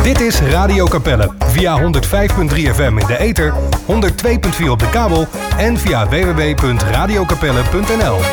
Dit is Radio Capelle via 105.3 FM in de ether, 102.4 op de kabel en via www.radiocapelle.nl.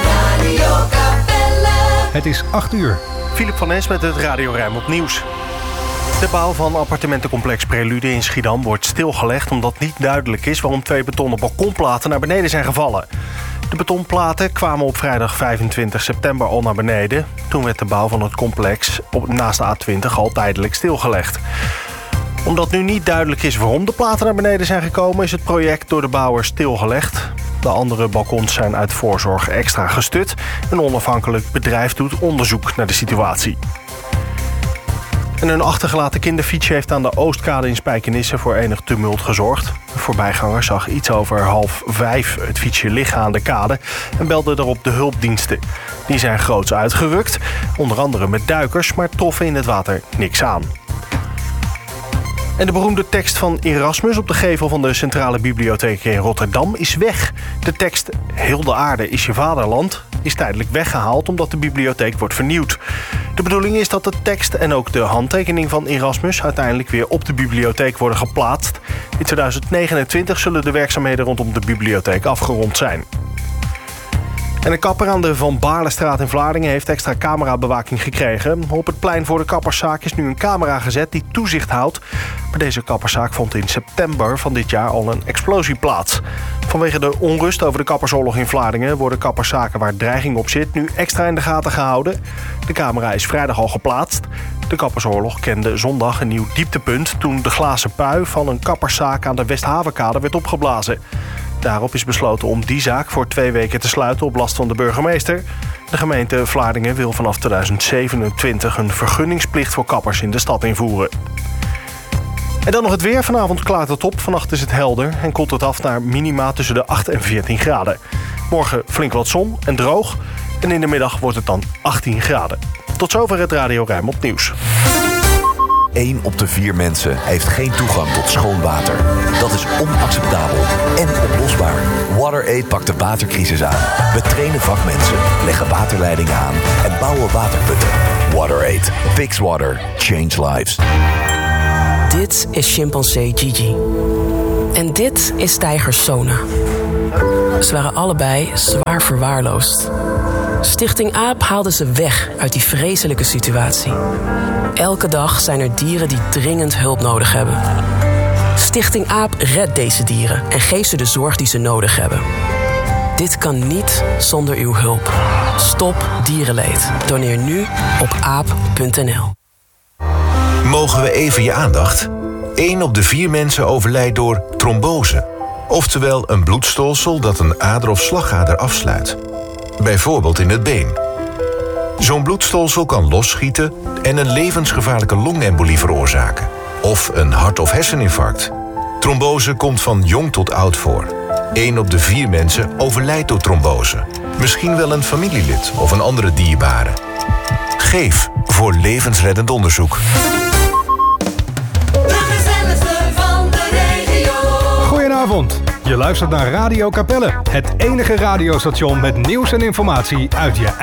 Het is 8 uur. Philip van Es met het Radio Rijnmond Nieuws. De bouw van appartementencomplex Prelude in Schiedam wordt stilgelegd omdat niet duidelijk is waarom 2 betonnen balkonplaten naar beneden zijn gevallen. De betonplaten kwamen op vrijdag 25 september al naar beneden. Toen werd de bouw van het complex naast de A20 al tijdelijk stilgelegd. Omdat nu niet duidelijk is waarom de platen naar beneden zijn gekomen, is het project door de bouwer stilgelegd. De andere balkons zijn uit voorzorg extra gestut. Een onafhankelijk bedrijf doet onderzoek naar de situatie. En een achtergelaten kinderfietsje heeft aan de Oostkade in Spijkenisse voor enig tumult gezorgd. Een voorbijganger zag iets over 4:30 het fietsje liggen aan de kade en belde erop de hulpdiensten. Die zijn groots uitgerukt, onder andere met duikers, maar troffen in het water niks aan. En de beroemde tekst van Erasmus op de gevel van de Centrale Bibliotheek in Rotterdam is weg. De tekst "Heel de aarde is je vaderland" is tijdelijk weggehaald omdat de bibliotheek wordt vernieuwd. De bedoeling is dat de tekst en ook de handtekening van Erasmus uiteindelijk weer op de bibliotheek worden geplaatst. In 2029 zullen de werkzaamheden rondom de bibliotheek afgerond zijn. En een kapper aan de Van Baarlestraat in Vlaardingen heeft extra camerabewaking gekregen. Op het plein voor de kapperszaak is nu een camera gezet die toezicht houdt. Bij deze kapperszaak vond in september van dit jaar al een explosie plaats. Vanwege de onrust over de kappersoorlog in Vlaardingen worden kapperszaken waar dreiging op zit nu extra in de gaten gehouden. De camera is vrijdag al geplaatst. De kappersoorlog kende zondag een nieuw dieptepunt toen de glazen pui van een kapperszaak aan de Westhavenkade werd opgeblazen. Daarop is besloten om die zaak voor 2 weken te sluiten op last van de burgemeester. De gemeente Vlaardingen wil vanaf 2027 een vergunningsplicht voor kappers in de stad invoeren. En dan nog het weer. Vanavond klaart het op. Vannacht is het helder en koelt het af naar minima tussen de 8 en 14 graden. Morgen flink wat zon en droog. En in de middag wordt het dan 18 graden. Tot zover het Radio Rijnmond Nieuws. 1 op de 4 mensen heeft geen toegang tot schoon water. Dat is onacceptabel en oplosbaar. WaterAid pakt de watercrisis aan. We trainen vakmensen, leggen waterleidingen aan en bouwen waterputten. WaterAid. Fix water. Change lives. Dit is chimpansee Gigi. En dit is tijger Sona. Ze waren allebei zwaar verwaarloosd. Stichting AAP haalde ze weg uit die vreselijke situatie. Elke dag zijn er dieren die dringend hulp nodig hebben. Stichting AAP redt deze dieren en geeft ze de zorg die ze nodig hebben. Dit kan niet zonder uw hulp. Stop dierenleed. Doneer nu op aap.nl. Mogen we even je aandacht? 1 op de 4 mensen overlijdt door trombose. Oftewel een bloedstolsel dat een ader of slagader afsluit. Bijvoorbeeld in het been. Zo'n bloedstolsel kan losschieten en een levensgevaarlijke longembolie veroorzaken. Of een hart- of herseninfarct. Trombose komt van jong tot oud voor. 1 op de 4 mensen overlijdt door trombose. Misschien wel een familielid of een andere dierbare. Geef voor levensreddend onderzoek. Goedenavond. Je luistert naar Radio Capelle, het enige radiostation met nieuws en informatie uit je